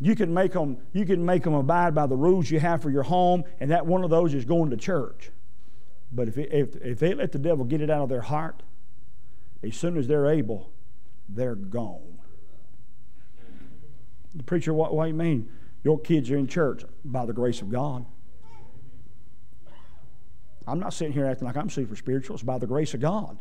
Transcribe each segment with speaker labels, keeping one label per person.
Speaker 1: You can make them abide by the rules you have for your home, and that one of those is going to church. But if they let the devil get it out of their heart, as soon as they're able, they're gone. The preacher, what do you mean? Your kids are in church by the grace of God. I'm not sitting here acting like I'm super spiritual. It's by the grace of God.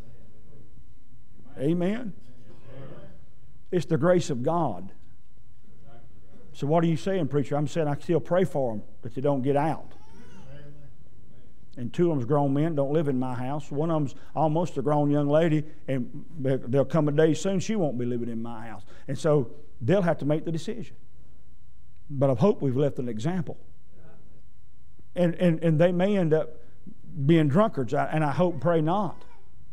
Speaker 1: Amen. It's the grace of God. So what are you saying, preacher? I'm saying I still pray for them, but they don't get out. And two of them's grown men, don't live in my house. One of them's almost a grown young lady, and there'll come a day soon she won't be living in my house. And so they'll have to make the decision. But I hope we've left an example. And they may end up being drunkards, and I hope and pray not.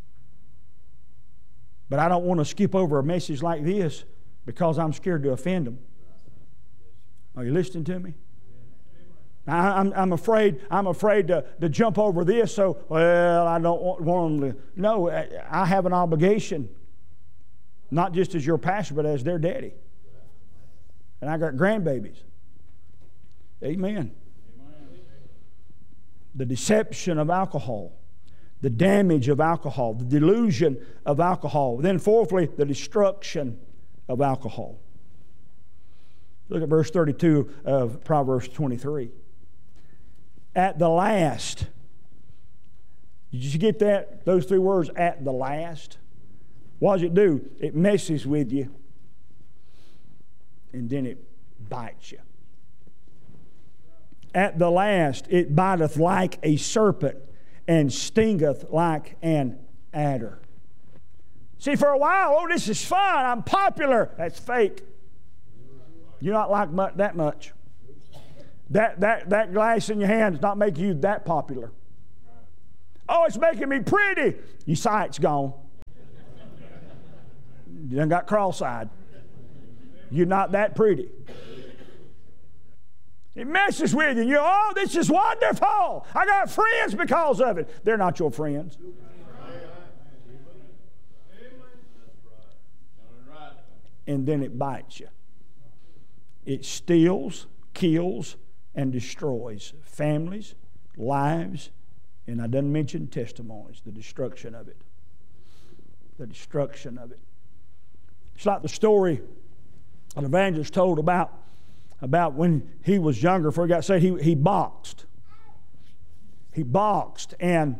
Speaker 1: But I don't want to skip over a message like this because I'm scared to offend them. Are you listening to me? I'm afraid to jump over this, so, well, I don't want them to. No, I have an obligation, not just as your pastor, but as their daddy. And I got grandbabies. Amen. The deception of alcohol, the damage of alcohol, the delusion of alcohol. Then fourthly, the destruction of alcohol. Look at verse 32 of Proverbs 23. At the last. Did you get that? Those three words, at the last. What does it do? It messes with you. And then it bites you. At the last, it biteth like a serpent and stingeth like an adder. See, for a while, oh, this is fun. I'm popular. That's fake. You're not like that much. That glass in your hand is not making you that popular. Oh, it's making me pretty. Your sight's gone. You done got cross-eyed. You're not that pretty. It messes with you. You, oh, this is wonderful. I got friends because of it. They're not your friends. And then it bites you. It steals, kills, and destroys families, lives, and I didn't mention testimonies, the destruction of it. The destruction of it. It's like the story an evangelist told about when he was younger, before he got saved, he boxed. He boxed, and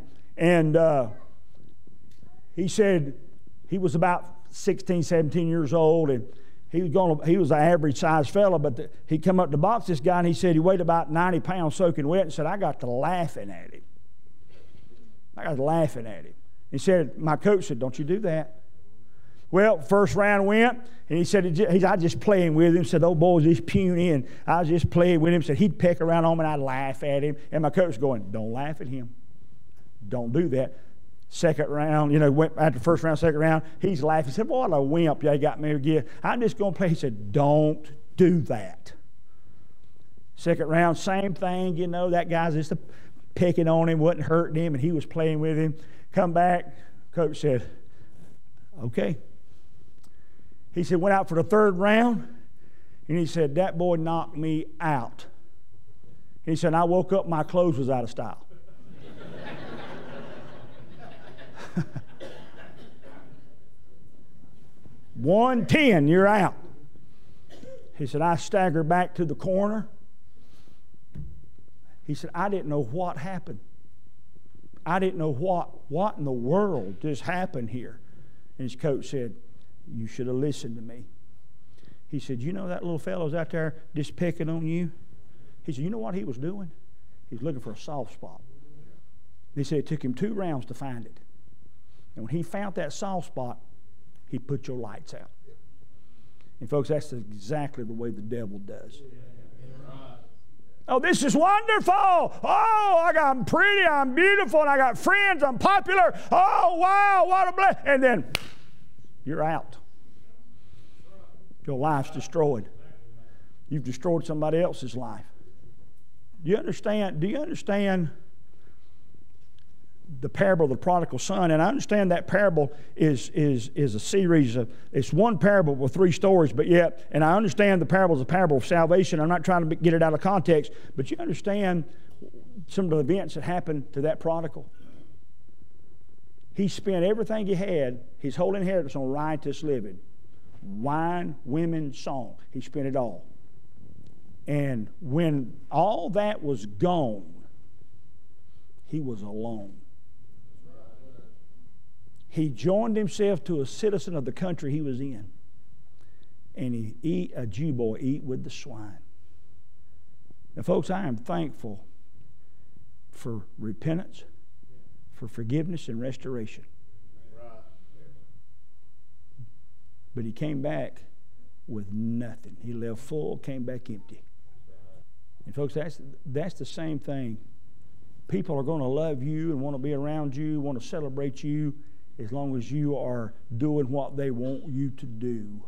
Speaker 1: he said he was about 16, 17 years old, and he was an average sized fella, but he come up to box this guy, and he said he weighed about 90 pounds soaking wet, and said, I got to laughing at him. He said, my coach said, don't you do that. Well, first round went, and he said, I was just playing with him. Said, oh, boy, just puny, and I was just playing with him. Said, he'd peck around on me, and I'd laugh at him. And my coach was going, don't laugh at him. Don't do that. Second round, went after first round, second round, he's laughing. He said, what a wimp you got me again. I'm just going to play. He said, don't do that. Second round, same thing, that guy's just picking on him, wasn't hurting him, and he was playing with him. Come back, coach said, okay. He said, went out for the third round, and he said, that boy knocked me out. He said, I woke up, my clothes was out of style. 110, you're out. He said, I staggered back to the corner. He said, I didn't know what happened. I didn't know what in the world just happened here. And his coach said, you should have listened to me. He said, you know that little fellow's out there just picking on you? He said, you know what he was doing? He was looking for a soft spot. He said it took him 2 rounds to find it. And when he found that soft spot, he put your lights out. And folks, that's exactly the way the devil does. Oh, this is wonderful. Oh, I'm pretty, I'm beautiful, and I got friends, I'm popular. Oh, wow, what a blessing. And then you're out. Your life's destroyed. You've destroyed somebody else's life. Do you understand the parable of the prodigal son, and I understand that parable is a series of, it's one parable with 3 stories, but yet, and I understand the parable is a parable of salvation. I'm not trying to get it out of context, but you understand some of the events that happened to that prodigal. He spent everything he had, his whole inheritance, on riotous living. Wine, women, song. He spent it all. And when all that was gone, he was alone. He joined himself to a citizen of the country he was in. And a Jew boy, eat with the swine. Now, folks, I am thankful for repentance, for forgiveness and restoration. But he came back with nothing. He left full, came back empty. And folks, that's the same thing. People are going to love you and want to be around you, want to celebrate you, as long as you are doing what they want you to do.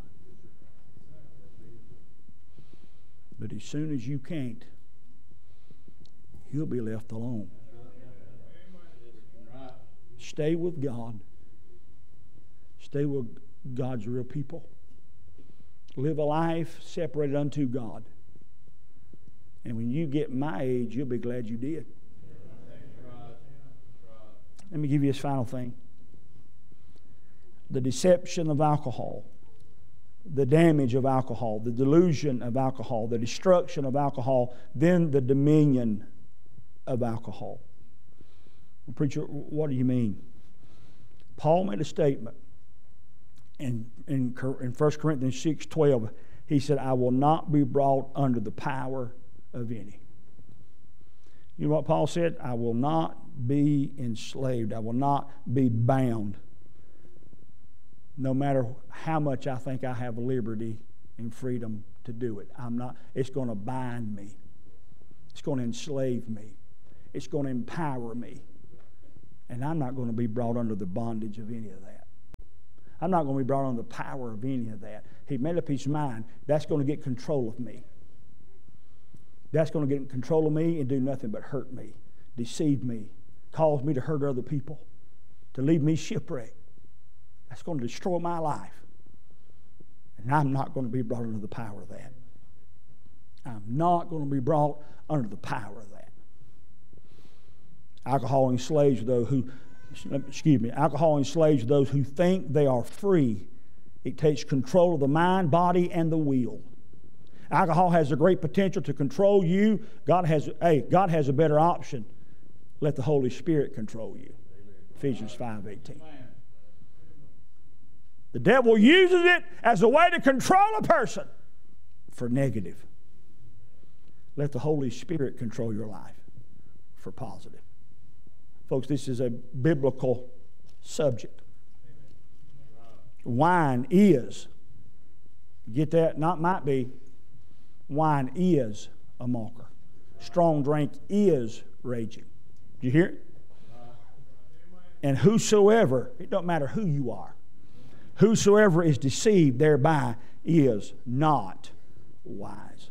Speaker 1: But as soon as you can't, you'll be left alone. Stay with God. Stay with God's real people. Live a life separated unto God. And when you get my age, you'll be glad you did. Let me give you this final thing. The deception of alcohol, the damage of alcohol, the delusion of alcohol, the destruction of alcohol, then the dominion of alcohol. Preacher, what do you mean? Paul made a statement in 1 Corinthians 6:12. He said, I will not be brought under the power of any. You know what Paul said? I will not be enslaved. I will not be bound. No matter how much I think I have liberty and freedom to do it. I'm not. It's going to bind me. It's going to enslave me. It's going to empower me. And I'm not going to be brought under the bondage of any of that. I'm not going to be brought under the power of any of that. He made up his mind. That's going to get control of me. That's going to get control of me and do nothing but hurt me, deceive me, cause me to hurt other people, to leave me shipwrecked. That's going to destroy my life. And I'm not going to be brought under the power of that. I'm not going to be brought under the power of that. Alcohol enslaves those who think they are free. It takes control of the mind, body, and the will. Alcohol has a great potential to control you. God has a better option. Let the Holy Spirit control you. Ephesians 5:18. The devil uses it as a way to control a person for negative. Let the Holy Spirit control your life for positive. Folks, this is a biblical subject. Wine is, get that? Not might be. Wine is a mocker. Strong drink is raging. Do you hear it? And whosoever, it don't matter who you are, whosoever is deceived thereby is not wise.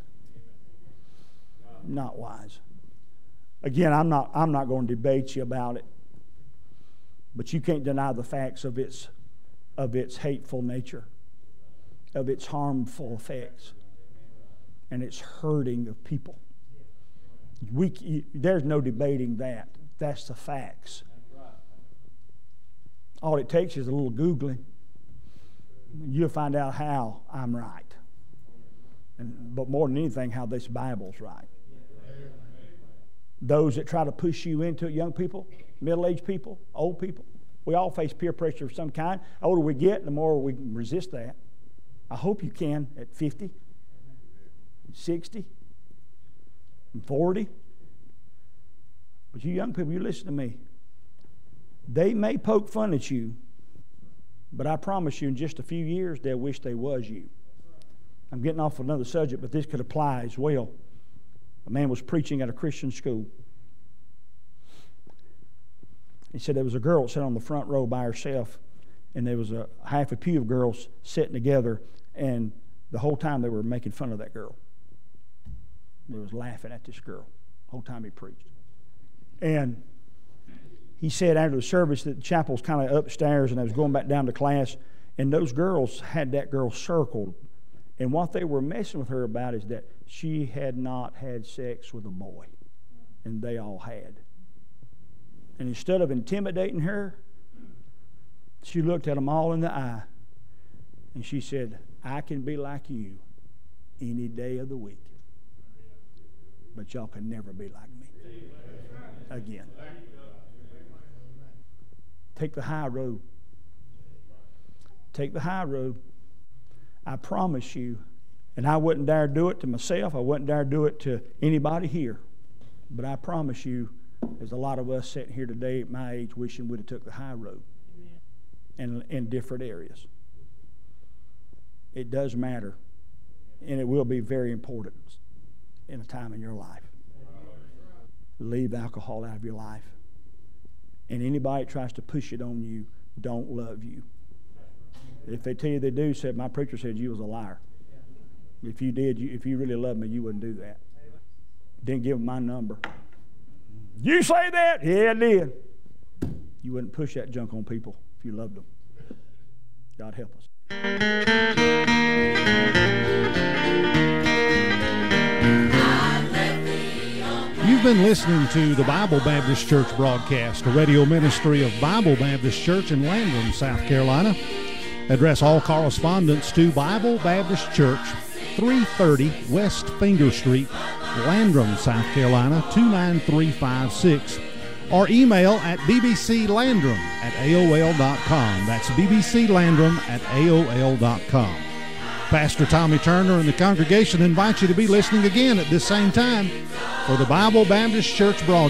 Speaker 1: Not wise. Again, I'm not going to debate you about it, but you can't deny the facts of its hateful nature, of its harmful effects, and its hurting of people. There's no debating that. That's the facts. All it takes is a little Googling. You'll find out how I'm right. But more than anything, how this Bible's right. Those that try to push you into it, young people, middle-aged people, old people, we all face peer pressure of some kind. The older we get, the more we can resist that. I hope you can at 50, 60, and 40. But you young people, you listen to me. They may poke fun at you, but I promise you in just a few years, they'll wish they was you. I'm getting off another subject, but this could apply as well. A man was preaching at a Christian school. He said there was a girl sitting on the front row by herself, and there was half a pew of girls sitting together, and the whole time they were making fun of that girl. They was laughing at this girl the whole time he preached. And he said after the service that the chapel's kind of upstairs, and I was going back down to class, and those girls had that girl circled. And what they were messing with her about is that she had not had sex with a boy. And they all had. And instead of intimidating her, she looked at them all in the eye. And she said, I can be like you any day of the week. But y'all can never be like me. Again. Take the high road. Take the high road. I promise you, and I wouldn't dare do it to myself, I wouldn't dare do it to anybody here, but I promise you, there's a lot of us sitting here today at my age wishing we'd have took the high road in different areas. It does matter, and it will be very important in a time in your life. Leave alcohol out of your life. And anybody that tries to push it on you don't love you. If they tell you they do, said my preacher said you was a liar. If you did, if you really loved me, you wouldn't do that. Didn't give them my number. You say that? Yeah, I did. You wouldn't push that junk on people if you loved them. God help us.
Speaker 2: You've been listening to the Bible Baptist Church broadcast, a radio ministry of Bible Baptist Church in Landrum, South Carolina. Address all correspondence to Bible Baptist Church, 330 West Finger Street, Landrum, South Carolina, 29356. Or email at bbclandrum@aol.com. That's bbclandrum@aol.com. Pastor Tommy Turner and the congregation invite you to be listening again at this same time for the Bible Baptist Church broadcast.